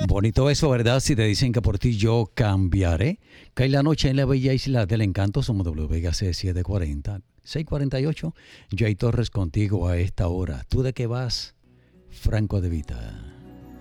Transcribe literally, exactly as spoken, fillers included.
Bonito eso, ¿verdad? Si te dicen que por ti yo cambiaré. Cae la noche en la bella isla del encanto. Somos W Vega C setecientos cuarenta, seiscientos cuarenta y ocho. Jay Torres contigo a esta hora. ¿Tú de qué vas? Franco de Vita.